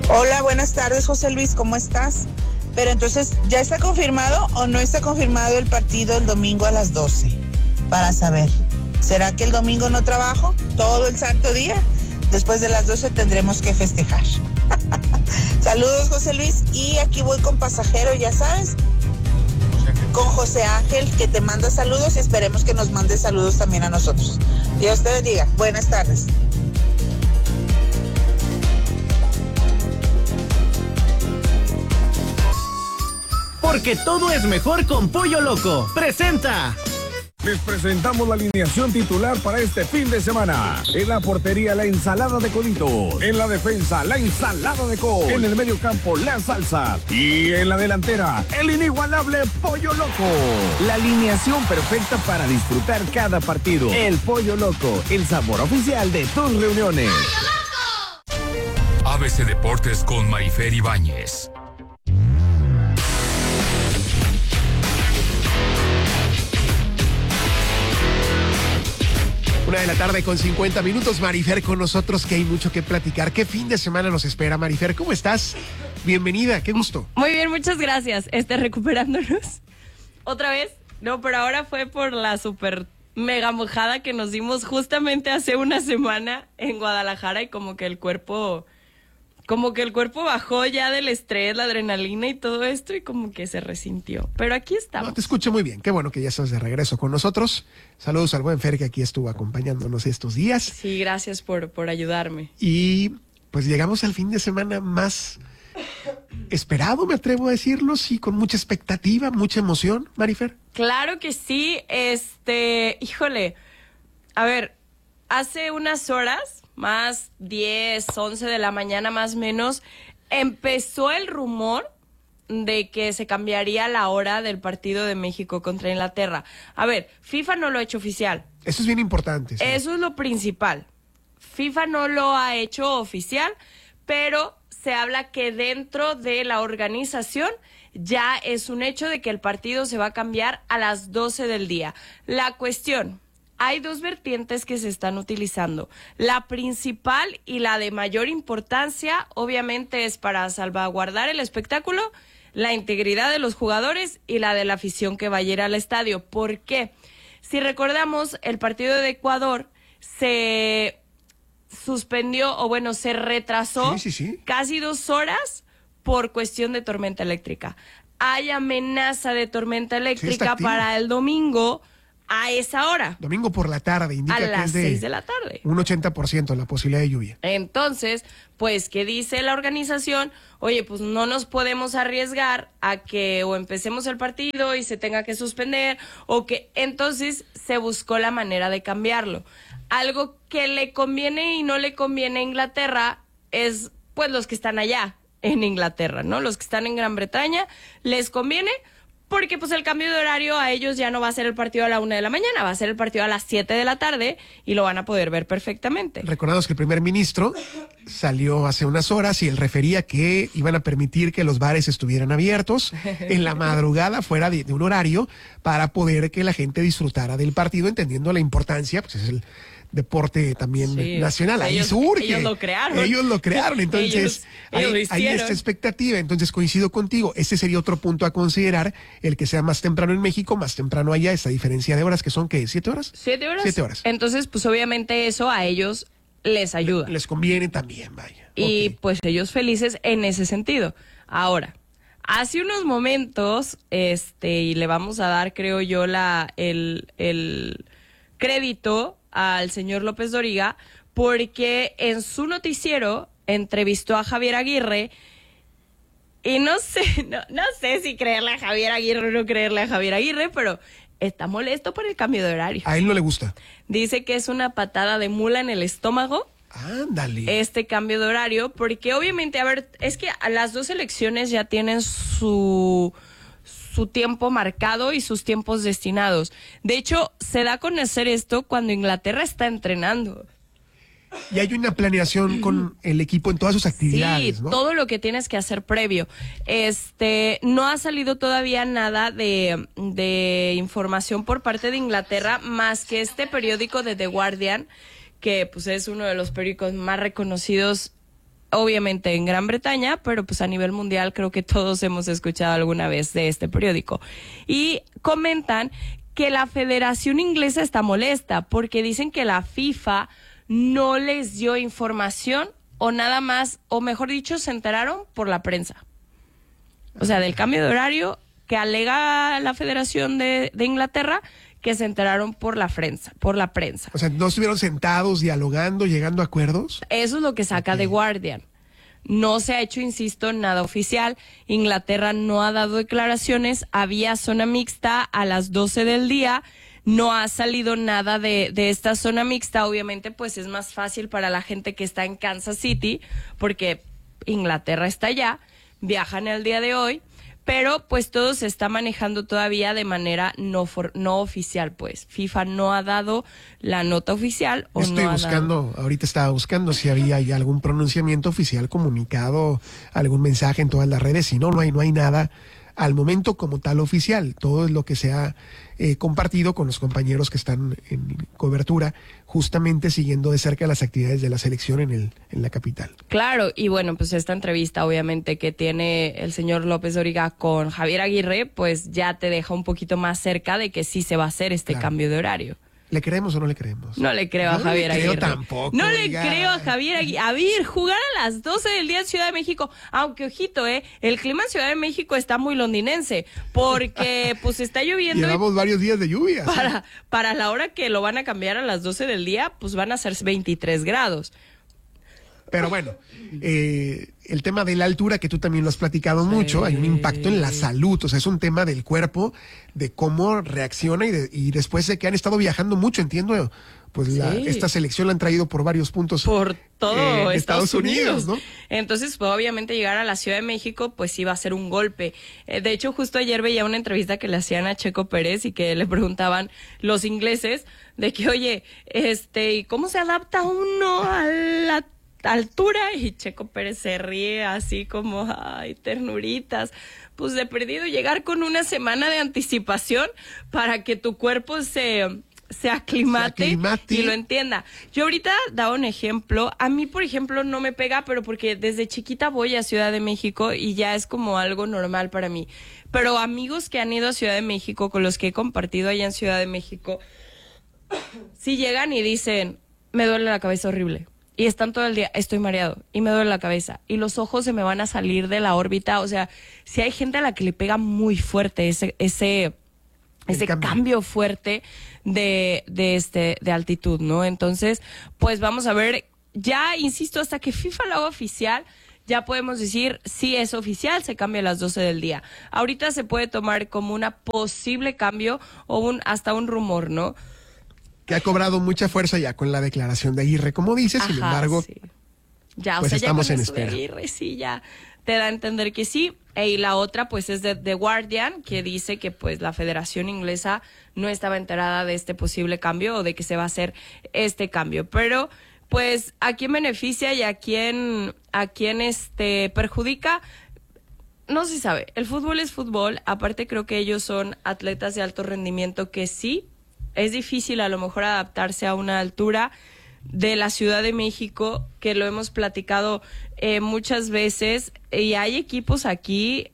Hola, buenas tardes, José Luis, ¿cómo estás? Pero entonces, ¿ya está confirmado o no está confirmado el partido el domingo a las 12? Para saber, ¿será que el domingo no trabajo todo el santo día? Después de las 12 tendremos que festejar. Saludos, José Luis, y aquí voy con pasajero, ya sabes, con José Ángel, que te manda saludos y esperemos que nos mande saludos también a nosotros. Dios te bendiga. Buenas tardes. Porque todo es mejor con Pollo Loco. ¡Presenta! Les presentamos la alineación titular para este fin de semana. En la portería, la ensalada de coditos. En la defensa, la ensalada de col. En el medio campo, la salsa. Y en la delantera, el inigualable Pollo Loco. La alineación perfecta para disfrutar cada partido. El Pollo Loco, el sabor oficial de tus reuniones. ABC Deportes con Marifer Ibáñez. 1:50 p.m. Marifer con nosotros, que hay mucho que platicar. ¿Qué fin de semana nos espera, Marifer? ¿Cómo estás? Bienvenida, qué gusto. Muy bien, muchas gracias. Recuperándonos. ¿Otra vez? No, pero ahora fue por la super mega mojada que nos dimos justamente hace una semana en Guadalajara y como que el cuerpo bajó ya del estrés, la adrenalina y todo esto y como que se resintió. Pero aquí estamos. No, te escucho muy bien. Qué bueno que ya estás de regreso con nosotros. Saludos al buen Fer, que aquí estuvo acompañándonos estos días. Sí, gracias por ayudarme. Y pues llegamos al fin de semana más esperado, me atrevo a decirlo, sí, con mucha expectativa, mucha emoción, Marifer. Claro que sí. Híjole, a ver, hace unas horas, más 10, 11 de la mañana más o menos, empezó el rumor de que se cambiaría la hora del partido de México contra Inglaterra. A ver, FIFA no lo ha hecho oficial. Eso es bien importante. Sí. Eso es lo principal. FIFA no lo ha hecho oficial, pero se habla que dentro de la organización ya es un hecho de que el partido se va a cambiar a las 12 del día. La cuestión: hay dos vertientes que se están utilizando. La principal y la de mayor importancia, obviamente, es para salvaguardar el espectáculo, la integridad de los jugadores y la de la afición que va a ir al estadio. ¿Por qué? Si recordamos, el partido de Ecuador se suspendió, o bueno, se retrasó casi 2 horas por cuestión de tormenta eléctrica. Hay amenaza de tormenta eléctrica para el domingo a esa hora. Domingo por la tarde, indica a que las es de 6 de la tarde. Un 80% la posibilidad de lluvia. Entonces, pues, ¿qué dice la organización? Oye, pues no nos podemos arriesgar a que o empecemos el partido y se tenga que suspender, o que entonces se buscó la manera de cambiarlo. Algo que le conviene y no le conviene a Inglaterra es, pues, los que están allá en Inglaterra, ¿no? Los que están en Gran Bretaña, les conviene porque, pues, el cambio de horario a ellos ya no va a ser el partido a la 1 de la mañana, va a ser el partido a las 7 de la tarde y lo van a poder ver perfectamente. Recordamos que el primer ministro salió hace unas horas y él refería que iban a permitir que los bares estuvieran abiertos en la madrugada, fuera de un horario, para poder que la gente disfrutara del partido, entendiendo la importancia, pues es el deporte también nacional. Ahí surge. Ellos lo crearon. Entonces, hay esta expectativa. Entonces, coincido contigo. Este sería otro punto a considerar, el que sea más temprano en México, más temprano allá, esa diferencia de horas que son, ¿qué? ¿7 horas? 7 horas. 7 horas. Entonces, pues obviamente eso a ellos les ayuda. Les conviene también, vaya. Y pues ellos felices en ese sentido. Ahora, hace unos momentos, y le vamos a dar, creo yo, el crédito al señor López Dóriga, porque en su noticiero entrevistó a Javier Aguirre, y no sé si creerle a Javier Aguirre o no creerle a Javier Aguirre, pero está molesto por el cambio de horario. A él no le gusta. Dice que es una patada de mula en el estómago. Ándale. Este cambio de horario, porque obviamente, a ver, es que las dos selecciones ya tienen su tiempo marcado y sus tiempos destinados. De hecho, se da a conocer esto cuando Inglaterra está entrenando. Y hay una planeación con el equipo en todas sus actividades, sí, ¿no? Todo lo que tienes que hacer previo. No ha salido todavía nada de información por parte de Inglaterra, más que este periódico de The Guardian, que pues es uno de los periódicos más reconocidos obviamente en Gran Bretaña, pero pues a nivel mundial creo que todos hemos escuchado alguna vez de este periódico. Y comentan que la Federación Inglesa está molesta porque dicen que la FIFA no les dio información o nada más, o mejor dicho, se enteraron por la prensa. O sea, del cambio de horario que alega la Federación de Inglaterra, que se enteraron por la prensa. O sea, ¿no estuvieron sentados, dialogando, llegando a acuerdos? Eso es lo que saca The Guardian. No se ha hecho, insisto, nada oficial. Inglaterra no ha dado declaraciones. Había zona mixta a las 12 del día. No ha salido nada de esta zona mixta. Obviamente, pues es más fácil para la gente que está en Kansas City, porque Inglaterra está allá. Viajan el día de hoy. Pero pues todo se está manejando todavía de manera no oficial, pues. FIFA no ha dado la nota oficial o Estoy no ha buscando, dado. ahorita estaba buscando si había ya algún pronunciamiento oficial, comunicado, algún mensaje en todas las redes. Si no, no hay nada al momento como tal oficial. Todo es lo que se ha compartido con los compañeros que están en cobertura, justamente siguiendo de cerca las actividades de la selección en la capital. Claro, y bueno, pues esta entrevista obviamente que tiene el señor López Dóriga con Javier Aguirre, pues ya te deja un poquito más cerca de que sí se va a hacer este cambio de horario. ¿Le creemos o no le creemos? No le creo a Javier Aguirre. No le creo tampoco. No le creo a Javier Aguirre. A ver, jugar a las 12 del día en Ciudad de México. Aunque, ojito, el clima en Ciudad de México está muy londinense. Porque, pues, está lloviendo. Llevamos varios días de lluvia. Para la hora que lo van a cambiar a las 12 del día, pues van a ser 23 grados. Pero bueno, el tema de la altura, que tú también lo has platicado mucho, hay un impacto en la salud, o sea, es un tema del cuerpo, de cómo reacciona y después de que han estado viajando mucho, entiendo, pues esta selección la han traído por varios puntos. Por todo Estados Unidos, ¿no? Entonces, pues obviamente llegar a la Ciudad de México, pues sí va a ser un golpe. De hecho, justo ayer veía una entrevista que le hacían a Checo Pérez y que le preguntaban los ingleses de que, oye, ¿y cómo se adapta uno a la altura? Y Checo Pérez se ríe así como, ay, ternuritas. Pues de perdido llegar con una semana de anticipación para que tu cuerpo se aclimate y lo entienda. Yo ahorita daba un ejemplo. A mí, por ejemplo, no me pega, pero porque desde chiquita voy a Ciudad de México y ya es como algo normal para mí. Pero amigos que han ido a Ciudad de México, con los que he compartido allá en Ciudad de México, si llegan y dicen, me duele la cabeza horrible. Y están todo el día, estoy mareado y me duele la cabeza y los ojos se me van a salir de la órbita. O sea, si hay gente a la que le pega muy fuerte ese cambio fuerte de altitud, ¿no? Entonces, pues vamos a ver, ya insisto, hasta que FIFA lo haga oficial, ya podemos decir si es oficial, se cambia a las 12 del día. Ahorita se puede tomar como una posible cambio o hasta un rumor, ¿no? Que ha cobrado mucha fuerza ya con la declaración de Aguirre, como dices, sin embargo, sí. Ya, pues o sea, estamos ya en con eso de espera. Aguirre, sí, ya te da a entender que sí. Y la otra, pues, es de The Guardian, que dice que, pues, la Federación Inglesa no estaba enterada de este posible cambio o de que se va a hacer este cambio. Pero, pues, ¿a quién beneficia y a quién perjudica? No se sabe. El fútbol es fútbol. Aparte, creo que ellos son atletas de alto rendimiento que sí, es difícil a lo mejor adaptarse a una altura de la Ciudad de México, que lo hemos platicado muchas veces, y hay equipos aquí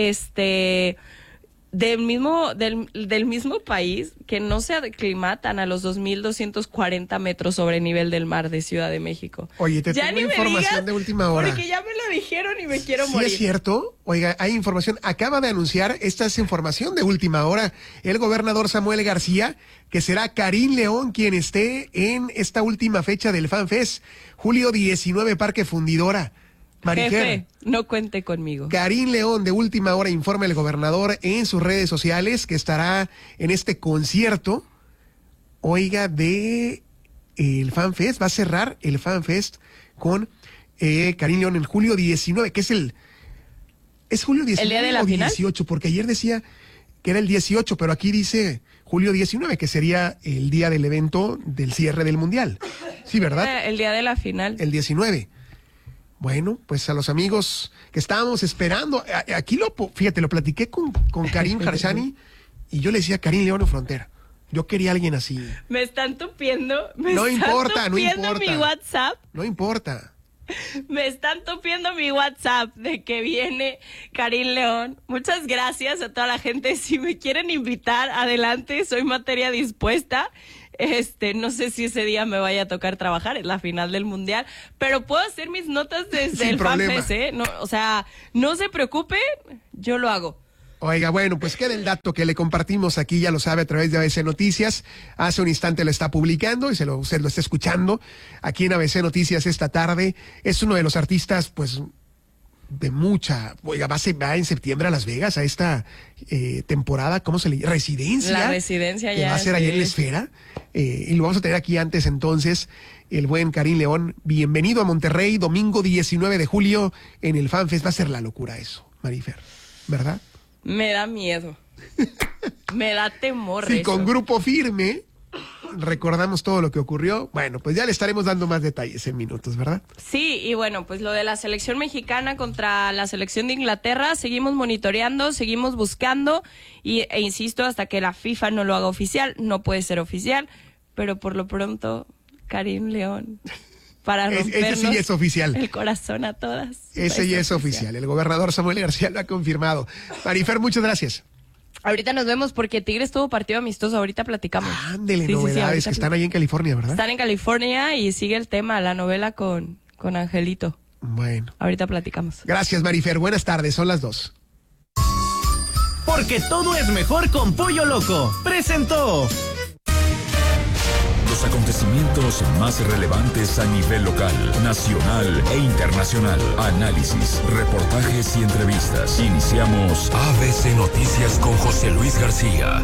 del mismo país que no se aclimatan a los 2,240 metros sobre nivel del mar de Ciudad de México. Oye, te ya tengo ni me información digas, de última hora. porque ya me lo dijeron y me quiero ¿Sí morir. es cierto? Oiga, hay información. Acaba de anunciar, esta es información de última hora, el gobernador Samuel García, que será Karim León quien esté en esta última fecha del FanFest, julio 19, Parque Fundidora. Marijer, Jefe, no cuente conmigo. Karim León, de última hora, informa el gobernador en sus redes sociales que estará en este concierto, oiga, de el FanFest. Va a cerrar el FanFest con Karim León en julio 19, que es julio 19 ¿El día de la o final? 18, porque ayer decía que era el 18, pero aquí dice julio 19, que sería el día del evento del cierre del Mundial. Sí, ¿verdad? El día de la final. El 19. Bueno, pues a los amigos que estábamos esperando, aquí fíjate, lo platiqué con Karim Harshani y yo le decía Karim León en Frontera. Yo quería a alguien así. Me están tupiendo. No importa, no importa. mi WhatsApp. No importa. Me están topiendo mi WhatsApp de que viene Karim León. Muchas gracias a toda la gente. Si me quieren invitar, adelante, soy materia dispuesta. No sé si ese día me vaya a tocar trabajar, es la final del Mundial, pero puedo hacer mis notas desde el FanFest, ¿eh? No, o sea, no se preocupen, yo lo hago. Oiga, bueno, pues queda el dato que le compartimos aquí, ya lo sabe, a través de ABC Noticias. Hace un instante lo está publicando y usted lo está escuchando aquí en ABC Noticias esta tarde. Es uno de los artistas, pues, de mucha... Oiga, va en septiembre a Las Vegas a esta temporada, ¿cómo se le llama? Residencia. La residencia que ya. va a ser allá en la Esfera. Y lo vamos a tener aquí antes, entonces, el buen Karim León. Bienvenido a Monterrey, domingo 19 de julio en el FanFest. Va a ser la locura eso, Marifer, ¿verdad? Me da miedo. Me da temor. Sí, eso. con Grupo Firme recordamos todo lo que ocurrió. Bueno, pues ya le estaremos dando más detalles en minutos, ¿verdad? Sí, y bueno, pues lo de la selección mexicana contra la selección de Inglaterra, seguimos monitoreando, seguimos buscando e insisto, hasta que la FIFA no lo haga oficial, no puede ser oficial, pero por lo pronto, Karim León, para rompernos ese sí es oficial. El corazón a todas. Ese ya es oficial. El gobernador Samuel García lo ha confirmado. Marifer, muchas gracias. Ahorita nos vemos porque Tigres tuvo partido amistoso, ahorita platicamos. Ándele, Sí, novedades sí, que están ahí en California, ¿verdad? Están en California y sigue el tema, la novela con Angelito. Bueno. Ahorita platicamos. Gracias, Marifer. Buenas tardes, son las 2. Porque todo es mejor con Pollo Loco. Presentó. Los acontecimientos más relevantes a nivel local, nacional e internacional. Análisis, reportajes y entrevistas. Iniciamos ABC Noticias con José Luis García.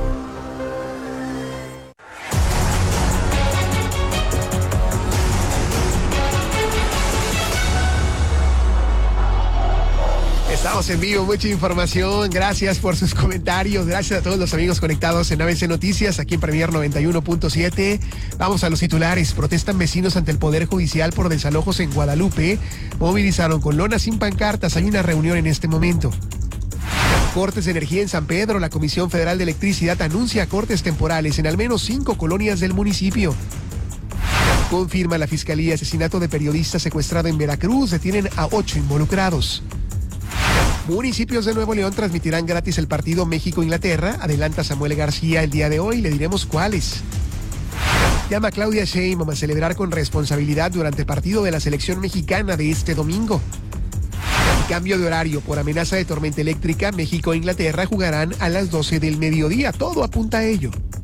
Estamos en vivo, mucha información. Gracias por sus comentarios. Gracias a todos los amigos conectados en ABC Noticias, aquí en Premier 91.7. Vamos a los titulares. Protestan vecinos ante el Poder Judicial por desalojos en Guadalupe. Movilizaron con lonas sin pancartas. Hay una reunión en este momento. Cortes de energía en San Pedro. La Comisión Federal de Electricidad anuncia cortes temporales en al menos 5 colonias del municipio. Confirma la Fiscalía asesinato de periodista secuestrado en Veracruz. Detienen a 8 involucrados. Municipios de Nuevo León transmitirán gratis el partido México-Inglaterra. Adelanta Samuel García el día de hoy. Le diremos cuáles. Llama Claudia Sheinbaum a celebrar con responsabilidad durante el partido de la selección mexicana de este domingo. Cambio de horario por amenaza de tormenta eléctrica. México e Inglaterra jugarán a las 12 del mediodía. Todo apunta a ello.